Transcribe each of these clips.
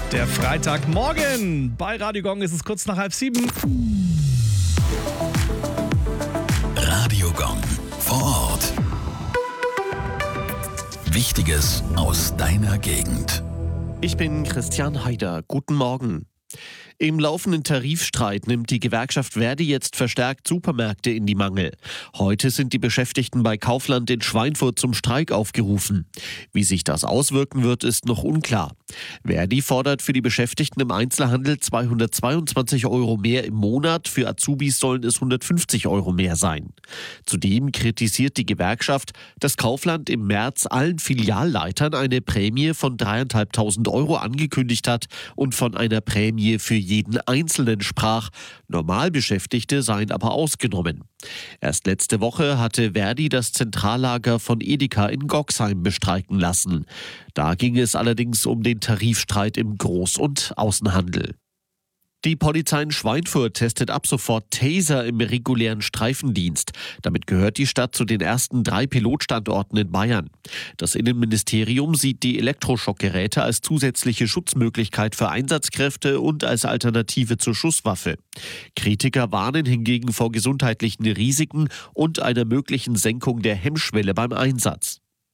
Der Freitagmorgen. Bei Radio Gong ist es kurz nach 6:30. Radio Gong vor Ort. Wichtiges aus deiner Gegend. Ich bin Christian Haider. Guten Morgen. Im laufenden Tarifstreit nimmt die Gewerkschaft Verdi jetzt verstärkt Supermärkte in die Mangel. Heute sind die Beschäftigten bei Kaufland in Schweinfurt zum Streik aufgerufen. Wie sich das auswirken wird, ist noch unklar. Verdi fordert für die Beschäftigten im Einzelhandel 222 € mehr im Monat, für Azubis sollen es 150 € mehr sein. Zudem kritisiert die Gewerkschaft, dass Kaufland im März allen Filialleitern eine Prämie von 3.500 € angekündigt hat und von einer Prämie für jeden Einzelnen sprach. Normalbeschäftigte seien aber ausgenommen. Erst letzte Woche hatte Verdi das Zentrallager von Edeka in Goxheim bestreiken lassen. Da ging es allerdings um den Tarifstreit im Groß- und Außenhandel. Die Polizei in Schweinfurt testet ab sofort Taser im regulären Streifendienst. Damit gehört die Stadt zu den ersten 3 Pilotstandorten in Bayern. Das Innenministerium sieht die Elektroschockgeräte als zusätzliche Schutzmöglichkeit für Einsatzkräfte und als Alternative zur Schusswaffe. Kritiker warnen hingegen vor gesundheitlichen Risiken und einer möglichen Senkung der Hemmschwelle beim Einsatz.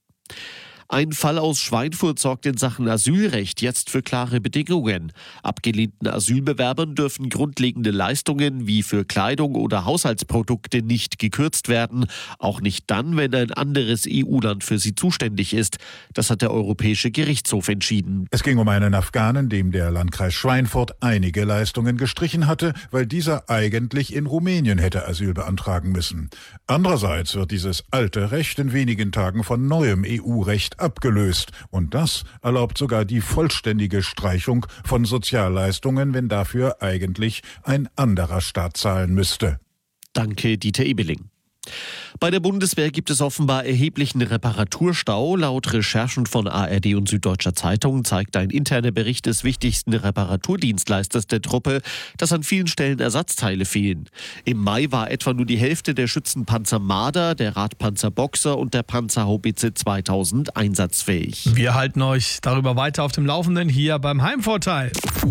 Ein Fall aus Schweinfurt sorgt in Sachen Asylrecht jetzt für klare Bedingungen. Abgelehnten Asylbewerbern dürfen grundlegende Leistungen wie für Kleidung oder Haushaltsprodukte nicht gekürzt werden, auch nicht dann, wenn ein anderes EU-Land für sie zuständig ist. Das hat der Europäische Gerichtshof entschieden. Es ging um einen Afghanen, dem der Landkreis Schweinfurt einige Leistungen gestrichen hatte, weil dieser eigentlich in Rumänien hätte Asyl beantragen müssen. Andererseits wird dieses alte Recht in wenigen Tagen von neuem EU-Recht abgelöst. Und das erlaubt sogar die vollständige Streichung von Sozialleistungen, wenn dafür eigentlich ein anderer Staat zahlen müsste. Danke, Dieter Ebeling. Bei der Bundeswehr gibt es offenbar erheblichen Reparaturstau. Laut Recherchen von ARD und Süddeutscher Zeitung zeigt ein interner Bericht des wichtigsten Reparaturdienstleisters der Truppe, dass an vielen Stellen Ersatzteile fehlen. Im Mai war etwa nur die Hälfte der Schützenpanzer Marder, der Radpanzer Boxer und der Panzerhaubitze 2000 einsatzfähig. Wir halten euch darüber weiter auf dem Laufenden hier beim Heimvorteil.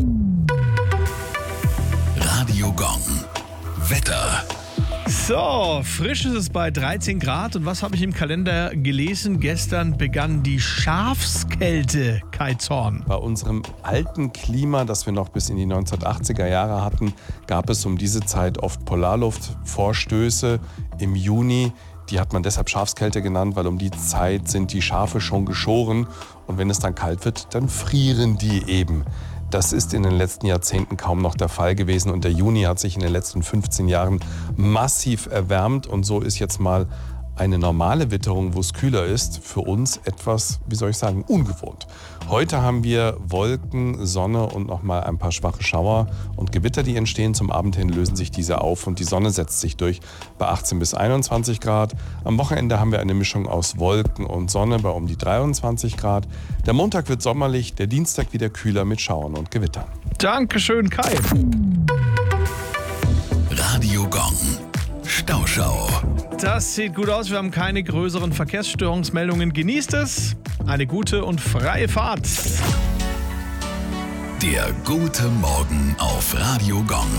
Radio Gong. Wetter. So, frisch ist es bei 13 Grad. Und was habe ich im Kalender gelesen? Gestern begann die Schafskälte, Kai Zorn. Bei unserem alten Klima, das wir noch bis in die 1980er Jahre hatten, gab es um diese Zeit oft Polarluftvorstöße im Juni. Die hat man deshalb Schafskälte genannt, weil um die Zeit sind die Schafe schon geschoren. Und wenn es dann kalt wird, dann frieren die eben. Das ist in den letzten Jahrzehnten kaum noch der Fall gewesen und der Juni hat sich in den letzten 15 Jahren massiv erwärmt und so ist jetzt mal eine normale Witterung, wo es kühler ist, für uns etwas, wie soll ich sagen, ungewohnt. Heute haben wir Wolken, Sonne und nochmal ein paar schwache Schauer und Gewitter, die entstehen. Zum Abend hin lösen sich diese auf und die Sonne setzt sich durch bei 18 bis 21 Grad. Am Wochenende haben wir eine Mischung aus Wolken und Sonne bei um die 23 Grad. Der Montag wird sommerlich, der Dienstag wieder kühler mit Schauern und Gewittern. Dankeschön, Kai. Radio Gong. Stauschau. Das sieht gut aus. Wir haben keine größeren Verkehrsstörungsmeldungen. Genießt es. Eine gute und freie Fahrt. Der gute Morgen auf Radio Gong.